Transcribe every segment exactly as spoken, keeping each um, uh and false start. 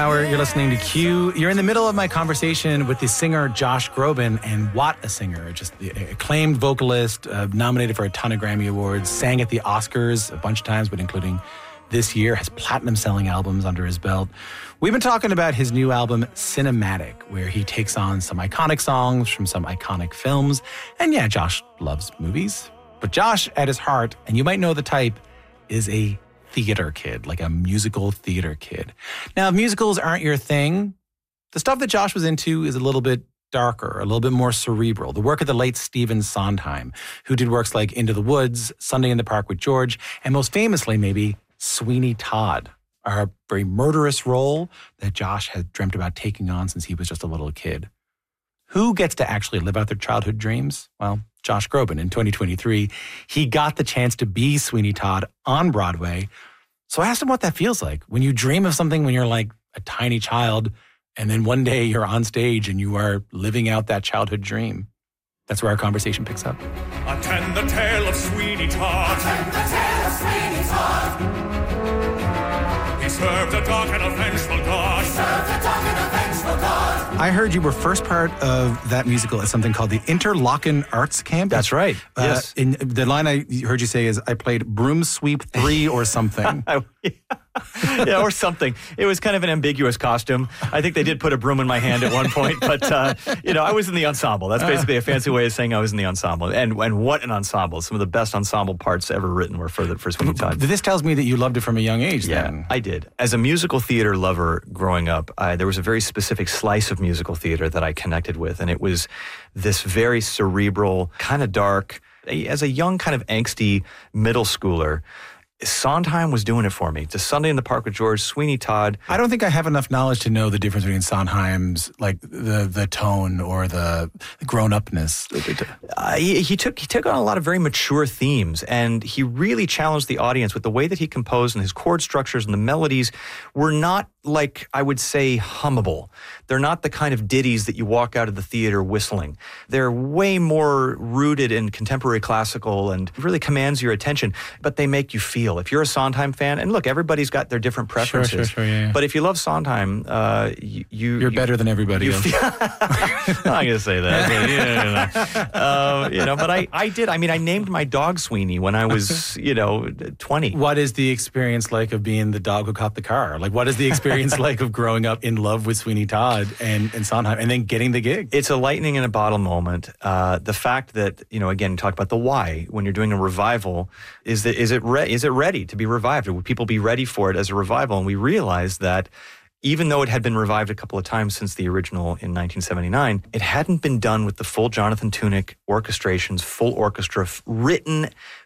Hour, you're listening to Q. You're in the middle of my conversation with the singer Josh Groban, and what a singer. Just the acclaimed vocalist, uh, nominated for a ton of Grammy Awards, sang at the Oscars a bunch of times, but including this year, has platinum-selling albums under his belt. We've been talking about his new album, Cinematic, where he takes on some iconic songs from some iconic films. And yeah, Josh loves movies. But Josh, at his heart, and you might know the type, is a theater kid, like a musical theater kid. Now, if musicals aren't your thing, the stuff that Josh was into is a little bit darker, a little bit more cerebral. The work of the late Stephen Sondheim, who did works like Into the Woods, Sunday in the Park with George, and most famously, maybe, Sweeney Todd, a very murderous role that Josh had dreamt about taking on since he was just a little kid. Who gets to actually live out their childhood dreams? Well, Josh Groban. In twenty twenty-three, he got the chance to be Sweeney Todd on Broadway. So I asked him what that feels like when you dream of something when you're like a tiny child, and then one day you're on stage and you are living out that childhood dream. That's where our conversation picks up. Attend the tale of Sweeney Todd. Attend the tale of Sweeney Todd. He served a dark and a vengeful God. He served a dark and a vengeful God. I heard you were first part of that musical at something called the Interlochen Arts Camp. That's right. Uh, yes. In the line I heard you say is, I played Broom Sweep three or something. Yeah, or something. It was kind of an ambiguous costume. I think they did put a broom in my hand at one point, but, uh, you know, I was in the ensemble. That's basically a fancy way of saying I was in the ensemble. And and what an ensemble. Some of the best ensemble parts ever written were for, the, for Sweeney Todd. This tells me that you loved it from a young age, yeah, then. I did. As a musical theater lover growing up, I, there was a very specific slice of musical theater that I connected with, and it was this very cerebral, kind of dark, as a young kind of angsty middle schooler, Sondheim was doing it for me. To Sunday in the Park with George, Sweeney Todd. I don't think I have enough knowledge to know the difference between Sondheim's, like the the tone or the grown-upness. Uh, he, he took he took on a lot of very mature themes, and he really challenged the audience with the way that he composed, and his chord structures and the melodies were not, like, I would say, hummable. They're not the kind of ditties that you walk out of the theater whistling. They're way more rooted in contemporary classical and really commands your attention, but they make you feel. If you're a Sondheim fan, and look, everybody's got their different preferences. Sure, sure, sure, yeah, yeah. But if you love Sondheim, uh, you, you... You're you, better than everybody you else. Feel, I'm not going to say that. But, yeah, yeah, uh, you know, but I, I did. I mean, I named my dog Sweeney when I was, you know, twenty. What is the experience like of being the dog who caught the car? Like, what is the experience like of growing up in love with Sweeney Todd and, and Sondheim and then getting the gig? It's a lightning in a bottle moment. Uh, the fact that, you know, again, talk about the why when you're doing a revival, is that is it re- is it ready to be revived? Would people be ready for it as a revival? And we realized that even though it had been revived a couple of times since the original in nineteen seventy-nine, it hadn't been done with the full Jonathan Tunick orchestrations, full orchestra, written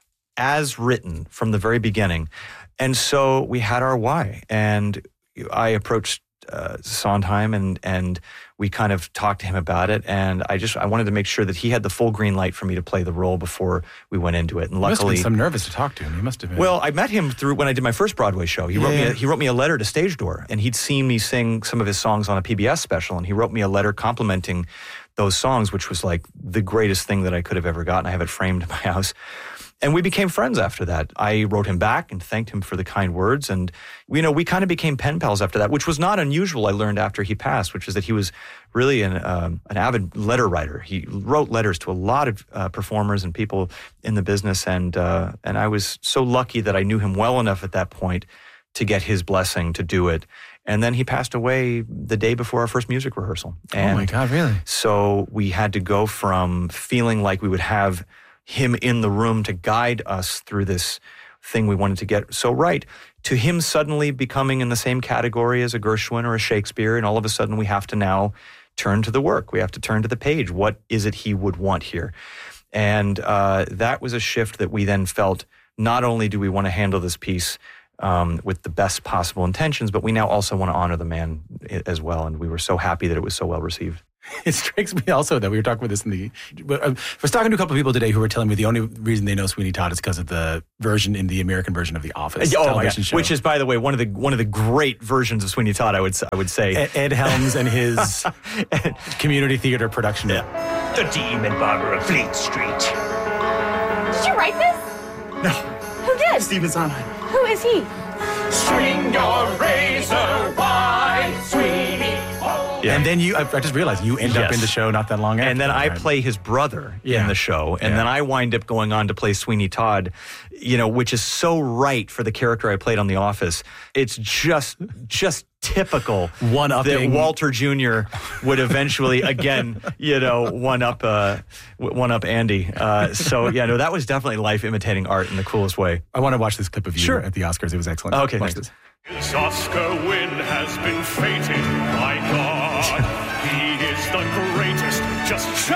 as written from the very beginning. And so we had our why. And I approached uh, Sondheim and and we kind of talked to him about it. And I just I wanted to make sure that he had the full green light for me to play the role before we went into it. And luckily, you must have been some nervous to talk to him. You must have been. Well, I met him through when I did my first Broadway show. He yeah. wrote me a, he wrote me a letter to Stage Door, and he'd seen me sing some of his songs on a P B S special, and he wrote me a letter complimenting those songs, which was like the greatest thing that I could have ever gotten. I have it framed in my house. And we became friends after that. I wrote him back and thanked him for the kind words. And, you know, we kind of became pen pals after that, which was not unusual, I learned after he passed, which is that he was really an, um, an avid letter writer. He wrote letters to a lot of uh, performers and people in the business. And, uh, and I was so lucky that I knew him well enough at that point to get his blessing to do it. And then he passed away the day before our first music rehearsal. And oh, my God, really? So we had to go from feeling like we would have him in the room to guide us through this thing we wanted to get so right, to him suddenly becoming in the same category as a Gershwin or a Shakespeare, and all of a sudden we have to now turn to the work. We have to turn to the page. What is it he would want here? And uh, that was a shift that we then felt, not only do we want to handle this piece um, with the best possible intentions, but we now also want to honor the man as well, and we were so happy that it was so well received. It strikes me also that we were talking about this in the... I was talking to a couple of people today who were telling me the only reason they know Sweeney Todd is because of the version in the American version of The Office oh television show. Which is, by the way, one of the one of the great versions of Sweeney Todd, I would I would say. Ed, Ed Helms and his community theater production. Yeah. The Demon Barber of Fleet Street. Did you write this? No. Who did? Stephen Sondheim. Who is he? Swing your razor wide. And then you, I, I just realized you end up Yes. in the show not that long after. And then I right? play his brother Yeah. in the show. And Yeah. then I wind up going on to play Sweeney Todd, you know, which is so right for the character I played on The Office. It's just, just typical that One-upping. Walter Junior would eventually, again, you know, one up, uh, one up Andy. Uh, so, yeah, no, that was definitely life imitating art in the coolest way. I want to watch this clip of you Sure. at the Oscars. It was excellent. Okay, watch thanks. this. His Oscar win has been fated by God. He is the greatest. Just